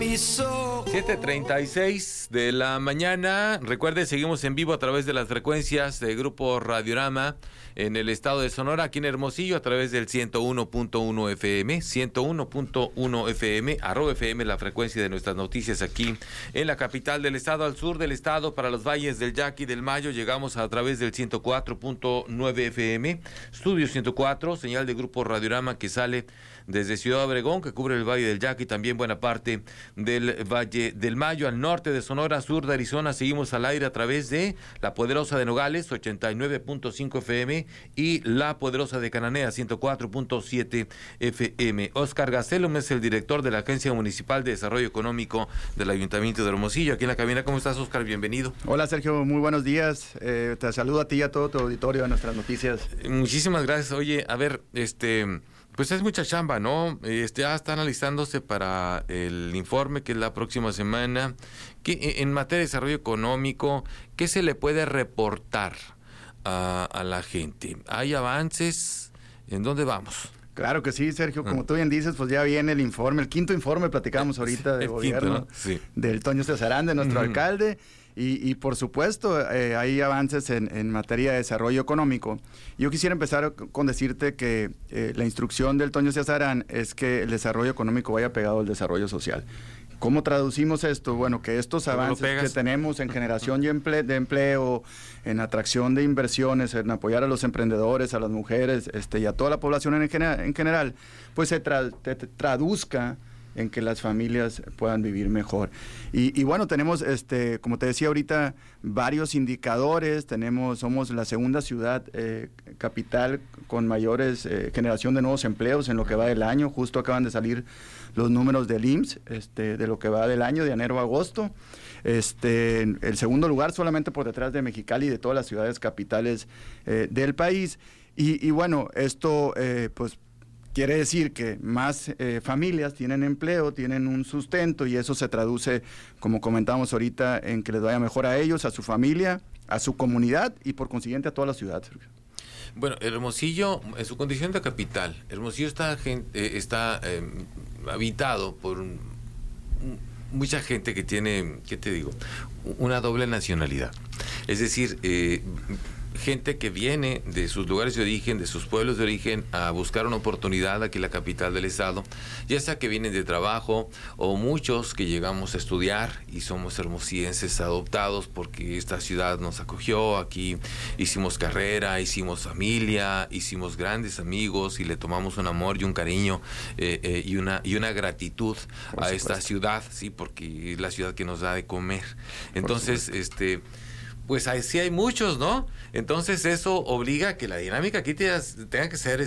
mis ojos. 7:36 de la mañana. Recuerden, seguimos en vivo a través de las frecuencias de Grupo Radiorama en el estado de Sonora, aquí en Hermosillo, a través del 101.1 FM, 101.1 FM, @FM, la frecuencia de nuestras noticias aquí en la capital del estado, al sur del estado, para los valles del Yaqui y del Mayo. Llegamos a través del 104.9 FM, Estudio 104, señal de Grupo Radiorama que sale desde Ciudad Obregón, que cubre el Valle del Yaqui, también buena parte del Valle del Mayo, al norte de Sonora, sur de Arizona. Seguimos al aire a través de La Poderosa de Nogales, 89.5 FM, y La Poderosa de Cananea, 104.7 FM. Oscar Gastelum es el director de la Agencia Municipal de Desarrollo Económico del Ayuntamiento de Hermosillo. Aquí en la cabina, ¿cómo estás, Oscar? Bienvenido. Hola, Sergio, muy buenos días. Te saludo a ti y a todo tu auditorio de nuestras noticias. Muchísimas gracias. Oye, a ver, pues es mucha chamba, ¿no? Ya está analizándose para el informe que es la próxima semana. Que en materia de desarrollo económico, ¿qué se le puede reportar a la gente? ¿Hay avances? ¿En dónde vamos? Claro que sí, Sergio, como tú bien dices, pues ya viene el informe, el quinto informe, platicamos ahorita de gobierno, quinto, ¿no? Sí. Del Toño Cesarán, de nuestro alcalde, y por supuesto hay avances en materia de desarrollo económico. Yo quisiera empezar con decirte que la instrucción del Toño Cesarán es que el desarrollo económico vaya pegado al desarrollo social. ¿Cómo traducimos esto? Bueno, que estos avances que tenemos en generación de empleo, en atracción de inversiones, en apoyar a los emprendedores, a las mujeres, y a toda la población en general, pues se traduzca en que las familias puedan vivir mejor. Y bueno, tenemos, como te decía ahorita, varios indicadores. Somos la segunda ciudad capital con mayores generación de nuevos empleos en lo que va del año. Justo acaban de salir los números del IMSS, de lo que va del año, de enero a agosto. El segundo lugar solamente por detrás de Mexicali y de todas las ciudades capitales del país. Y bueno, esto pues quiere decir que más familias tienen empleo, tienen un sustento, y eso se traduce, como comentábamos ahorita, en que les vaya mejor a ellos, a su familia, a su comunidad y por consiguiente a toda la ciudad, Sergio. Bueno, Hermosillo, en su condición de capital, Hermosillo está habitado por mucha gente que tiene, ¿qué te digo?, una doble nacionalidad. Es decir, gente que viene de sus lugares de origen, de sus pueblos de origen, a buscar una oportunidad aquí en la capital del estado, ya sea que vienen de trabajo, o muchos que llegamos a estudiar y somos hermosillenses adoptados porque esta ciudad nos acogió. Aquí hicimos carrera, hicimos familia, hicimos grandes amigos y le tomamos un amor y un cariño y una gratitud a esta ciudad, sí, porque es la ciudad que nos da de comer. Entonces, pues sí hay muchos, ¿no? Entonces eso obliga a que la dinámica aquí tenga que ser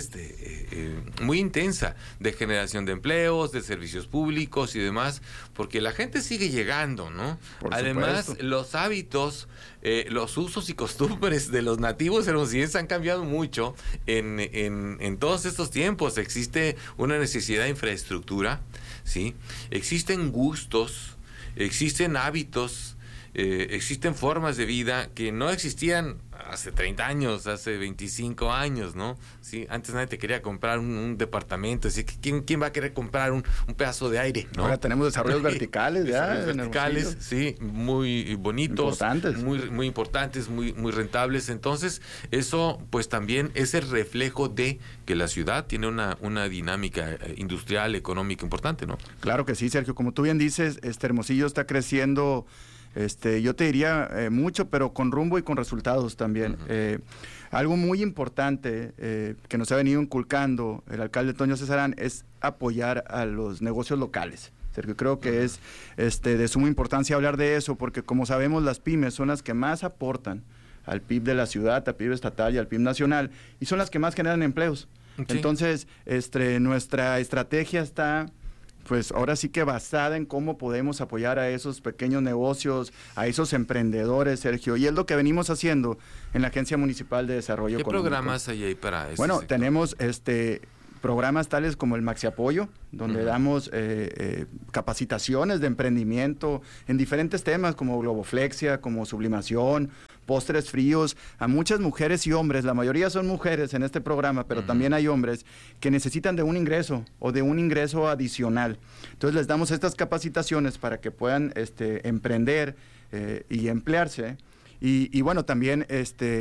muy intensa, de generación de empleos, de servicios públicos y demás, porque la gente sigue llegando, ¿no? Además, los hábitos, los usos y costumbres de los nativos hermosillenses han cambiado mucho en todos estos tiempos. Existe una necesidad de infraestructura, ¿sí? Existen gustos, existen hábitos, existen formas de vida que no existían hace 30 años, hace 25 años, ¿no? Sí, antes nadie te quería comprar un departamento, así que ¿quién va a querer comprar un pedazo de aire, ¿no? Ahora tenemos desarrollos verticales ya. Desarrollos verticales, sí, muy bonitos, importantes. muy importantes, muy rentables. Entonces, eso pues también es el reflejo de que la ciudad tiene una dinámica industrial, económica importante, ¿no? Claro que sí, Sergio. Como tú bien dices, Hermosillo está creciendo, yo te diría mucho, pero con rumbo y con resultados también. Algo muy importante que nos ha venido inculcando el alcalde Toño Cesarán es apoyar a los negocios locales. Sergio, creo que es de suma importancia hablar de eso, porque como sabemos, las pymes son las que más aportan al PIB de la ciudad, al PIB estatal y al PIB nacional, y son las que más generan empleos. Sí. Entonces, nuestra estrategia está, pues ahora sí que basada en cómo podemos apoyar a esos pequeños negocios, a esos emprendedores, Sergio, y es lo que venimos haciendo en la Agencia Municipal de Desarrollo Económico. ¿Qué programas hay ahí para eso? Bueno, tenemos programas tales como el Maxi Apoyo, donde damos capacitaciones de emprendimiento en diferentes temas como globoflexia, como sublimación, postres fríos, a muchas mujeres y hombres, la mayoría son mujeres en este programa, pero también hay hombres que necesitan de un ingreso o de un ingreso adicional. Entonces les damos estas capacitaciones para que puedan emprender y emplearse. Y bueno, también